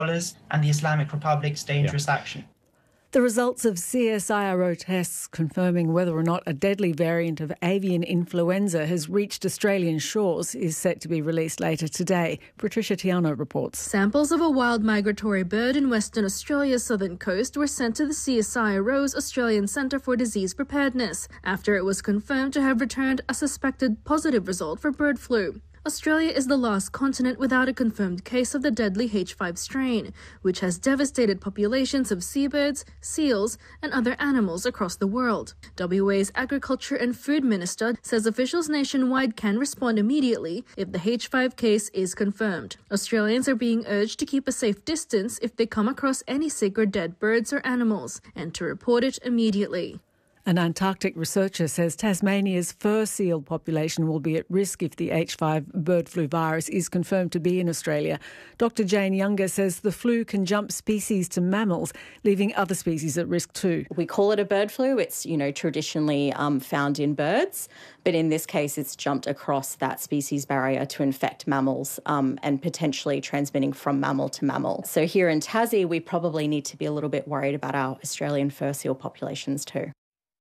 and the Islamic Republic's dangerous action. The results of CSIRO tests confirming whether or not a deadly variant of avian influenza has reached Australian shores is set to be released later today. Patricia Tiano reports. Samples of a wild migratory bird in Western Australia's southern coast were sent to the CSIRO's Australian Centre for Disease Preparedness after it was confirmed to have returned a suspected positive result for bird flu. Australia is the last continent without a confirmed case of the deadly H5 strain, which has devastated populations of seabirds, seals, and other animals across the world. WA's Agriculture and Food Minister says officials nationwide can respond immediately if the H5 case is confirmed. Australians are being urged to keep a safe distance if they come across any sick or dead birds or animals, and to report it immediately. An Antarctic researcher says Tasmania's fur seal population will be at risk if the H5 bird flu virus is confirmed to be in Australia. Dr Jane Younger says the flu can jump species to mammals, leaving other species at risk too. We call it a bird flu. It's, traditionally found in birds, but in this case it's jumped across that species barrier to infect mammals and potentially transmitting from mammal to mammal. So here in Tassie, we probably need to be a little bit worried about our Australian fur seal populations too.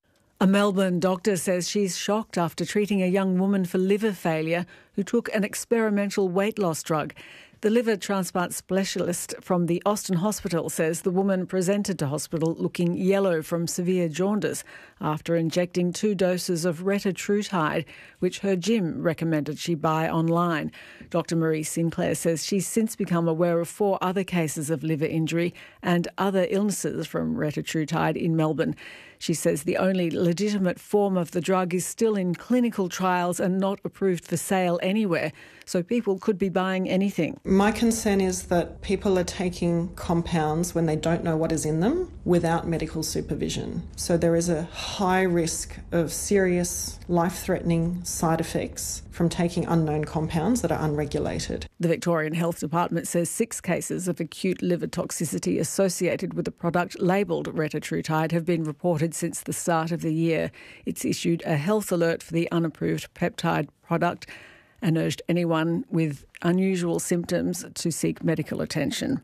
A Melbourne doctor says she's shocked after treating a young woman for liver failure who took an experimental weight loss drug. The liver transplant specialist from the Austin Hospital says the woman presented to hospital looking yellow from severe jaundice after injecting 2 doses of retatrutide, which her gym recommended she buy online. Dr Marie Sinclair says she's since become aware of 4 other cases of liver injury and other illnesses from retatrutide in Melbourne. She says the only legitimate form of the drug is still in clinical trials and not approved for sale anywhere, so people could be buying anything. My concern is that people are taking compounds when they don't know what is in them without medical supervision. So there is a high risk of serious, life-threatening side effects from taking unknown compounds that are unregulated. The Victorian Health Department says 6 cases of acute liver toxicity associated with a product labelled retatrutide have been reported since the start of the year. It's issued a health alert for the unapproved peptide product and urged anyone with unusual symptoms to seek medical attention.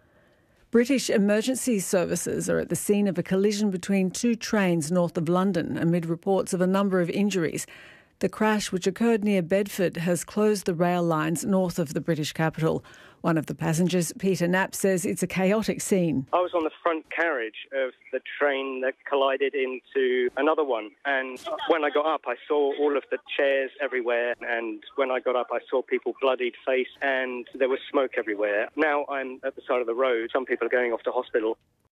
British emergency services are at the scene of a collision between 2 trains north of London amid reports of a number of injuries. The crash, which occurred near Bedford, has closed the rail lines north of the British capital. One of the passengers, Peter Knapp, says it's a chaotic scene. I was on the front carriage of the train that collided into another one, and when I got up I saw all of the chairs everywhere, and when I got up I saw people bloodied face and there was smoke everywhere. Now I'm at the side of the road. Some people are going off to hospital.